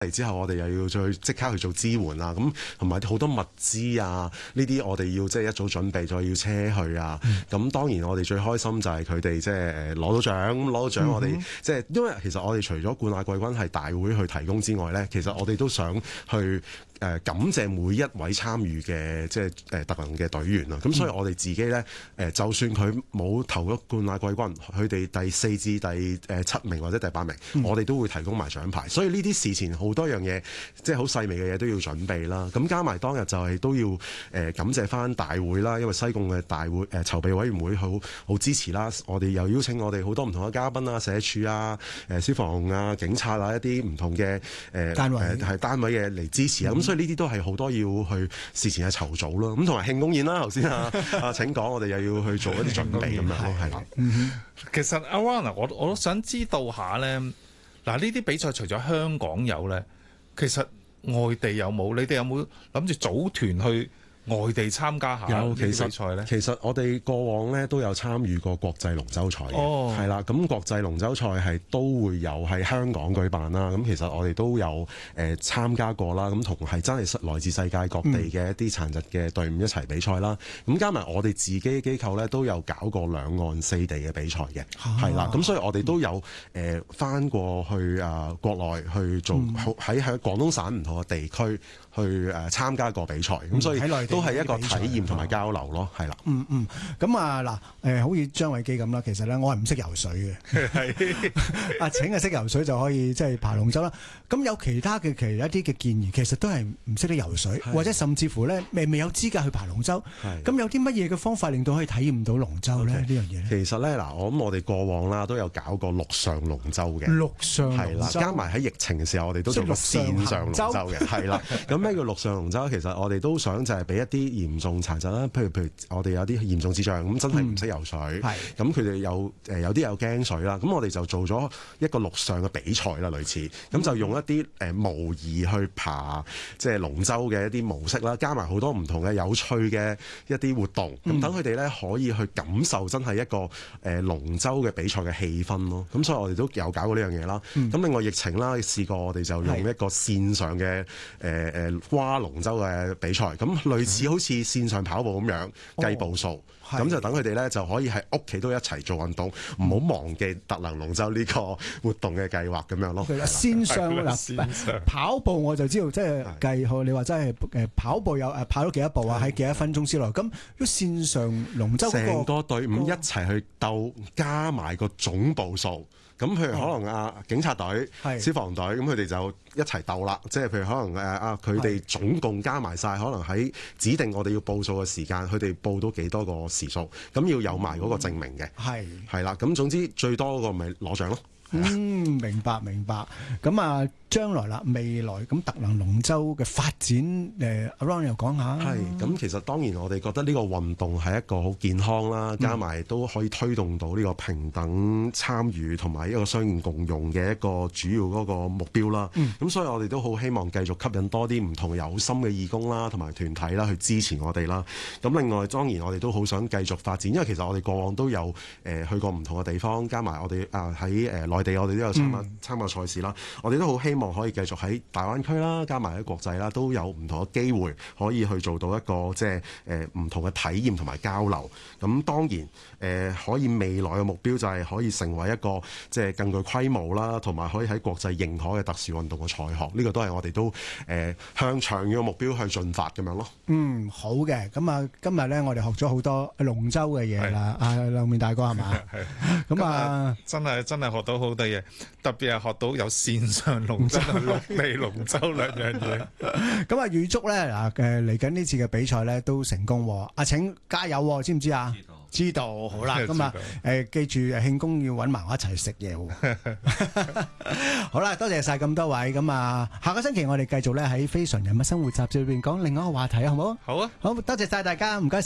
嚟之後，我哋又要再即刻去做支援啊，咁同埋好多物資啊，呢啲我哋要即係一早準備，再要車去啊。咁當然我哋最開心就係佢哋即係攞到獎，攞到獎我哋即係因為其實我哋除咗冠亞季軍係大會去提供之外咧，其實我哋都想去感謝每一位參與嘅即係特能嘅隊員啊。咁所以我哋自己咧就算佢冇投咗冠亞季軍，佢哋第4至第7名或者第8名，我哋都會提供埋獎牌。所以呢啲事前好多樣嘢，即係好細微嘅嘢都要準備啦。咁加埋當日就係都要感謝翻大會啦，因為西貢嘅大會籌備委員會好支持啦。我哋又邀請我哋好多唔同嘅嘉賓啊、社署啊、消防啊、警察啊一啲唔同嘅單位嘅嚟支持啊。咁所以呢啲都係好多要去事前嘅籌組咯。咁同埋慶功宴啦，頭先請講，我哋又要去做一啲準備咁樣咯，係啦。 其實阿 Ron 我都想知道下咧，嗱呢啲比賽除咗香港有咧，其實外地有冇？你哋有冇諗住組團去外地參加下呢啲比賽咧？ 其實我哋過往咧都有參與過國際龍舟賽嘅，係啦。咁國際龍舟賽係都會有喺香港舉辦啦。咁其實我哋都有參加過啦。咁同係真係來自世界各地嘅一啲殘疾嘅隊伍一齊比賽啦。咁加埋我哋自己機構咧都有搞過兩岸4地嘅比賽嘅，係啦。咁所以我哋都有返過去國內去做喺廣東省唔同嘅地區去參加過比賽。咁所以都係一個體驗同埋交流咯，係啦。 咁嗱，好似張偉基咁啦，其實咧我係唔識游水嘅，阿請係識游水就可以即係爬龍舟啦。咁有其他嘅一啲嘅建議，其實都係唔識得游水，或者甚至乎咧未有資格去爬龍舟。咁有啲乜嘢嘅方法令到可以體驗到龍舟咧？呢樣嘢其實咧嗱，我哋過往啦都有搞過陸上龍舟嘅，陸上係啦，加埋喺疫情嘅時候，我哋都做過線上龍舟嘅，係啦。咁咩叫陸上龍舟？其實我哋都想就係俾一啲嚴重殘疾啦，譬如我哋有啲嚴重智障咁，真係唔識游水，咁佢哋有啲有驚水啦，咁我哋就做咗一個陸上嘅比賽啦，類似咁就用一啲模擬去爬即係龍舟嘅一啲模式啦，加埋好多唔同嘅有趣嘅一啲活動，咁等佢哋咧可以去感受真係一個龍舟嘅比賽嘅氣氛咯。咁所以我哋都有搞過呢樣嘢啦。咁另外疫情啦，試過我哋就用一個線上嘅划龍舟嘅比賽，咁類似好似線上跑步咁樣計步數，咁就等佢哋咧就可以喺屋企都一齊做運動，唔好忘記特能龍舟呢個活動嘅計劃咁樣咯。 線上跑步我就知道，即係計好你話真係跑步有跑咗幾多步啊？喺幾多分鐘之內？咁如果線上龍舟成個隊伍一齊去鬥，加埋個總步數。咁譬如可能警察隊、消防隊，咁佢哋就一齊鬥啦。即係譬如可能佢哋總共加埋晒，可能喺指定我哋要報數嘅時間，佢哋報到幾多個時數，咁要有埋嗰個證明嘅。係啦，咁總之最多嗰個咪攞獎咯。 明白。咁將來啦，未來咁特能龍舟嘅發展，阿 Ron 又講下。 咁其實當然我哋覺得呢個運動係一個好健康啦，加埋都可以推動到呢個平等參與同埋一個相互共用嘅一個主要嗰個目標啦。咁所以我哋都好希望繼續吸引多啲唔同有心嘅義工啦，同埋團體啦去支持我哋啦。咁另外當然我哋都好想繼續發展，因為其實我哋過往都有去過唔同嘅地方，加埋我哋喺內地我哋都有參加賽事啦。我哋都好希望可以繼續喺大灣區啦，加埋喺國際啦，都有唔同嘅機會可以去做到一個即係唔同嘅體驗同埋交流。咁當然可以未來嘅目標就係可以成為一個即係更具規模啦，同埋可以喺國際認可嘅特殊運動嘅賽項。呢個都係我哋都向長遠嘅目標去進發咁樣咯。 好嘅。咁今日咧我哋學咗好多龍舟嘅嘢啦。兩面大哥係嘛？咁真係學到好多嘢，特別係學到有線上龍舟、陸地龍舟兩樣嘢。 咁預祝咧嚟緊呢次嘅比賽咧都成功。阿請加油，知唔知啊？知道。好啦，咁記住慶功要揾埋我一齊食嘢。好啦，多謝晒咁多位。咁下個星期我哋繼續咧喺非常人物生活雜誌裏邊講另外一個話題，好唔好？ 好啊， 好，多謝晒大家，唔該。